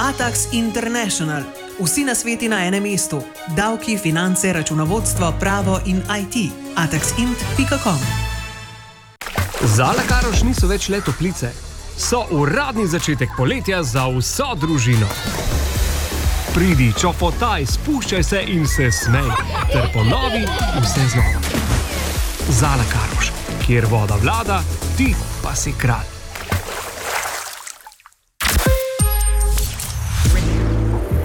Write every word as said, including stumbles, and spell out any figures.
Atax International. Vsi nasveti na enem mestu. Davki, finance, računovodstvo, pravo in I T. atax int pika com. Zala Karoš niso več le toplice. So uradni začetek poletja za vso družino. Pridi, čofotaj, spuščaj se in se smej. Ter ponovi vse znova. Zala Karoš, kjer voda vlada, ti pa si kralj.